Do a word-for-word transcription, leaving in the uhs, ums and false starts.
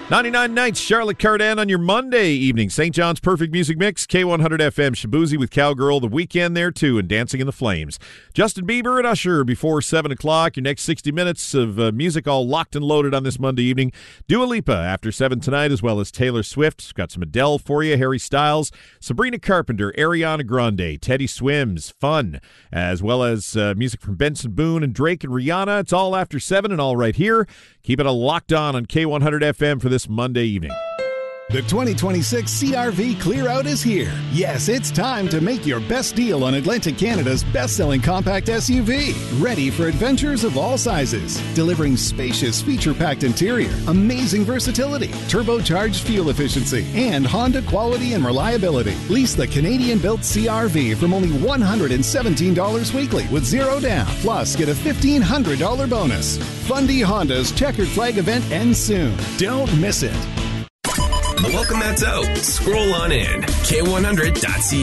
ninety-nine Nights, Charlotte Cardin on your Monday evening. Saint John's Perfect Music Mix, K one hundred F M, Shabuzi with Cowgirl, The Weekend there too, and Dancing in the Flames. Justin Bieber and Usher before seven o'clock. Your next sixty minutes of uh, music all locked and loaded on this Monday evening. Dua Lipa after seven tonight, as well as Taylor Swift. Got some Adele for you, Harry Styles, Sabrina Carpenter, Ariana Grande, Teddy Swims, Fun, as well as uh, music from Benson Boone and Drake and Rihanna. It's all after seven and all right here. Keep it a locked on on K one hundred F M for this Monday evening. The twenty twenty-six C R V Clear Out is here. Yes, it's time to make your best deal on Atlantic Canada's best-selling compact S U V. Ready for adventures of all sizes. Delivering spacious, feature-packed interior, amazing versatility, turbocharged fuel efficiency, and Honda quality and reliability. Lease the Canadian-built C R V from only one hundred seventeen dollars weekly with zero down. Plus, get a fifteen hundred dollars bonus. Fundy Honda's Checkered Flag event ends soon. Don't miss it. The Welcome Mat's out. Scroll on in. K one hundred dot C A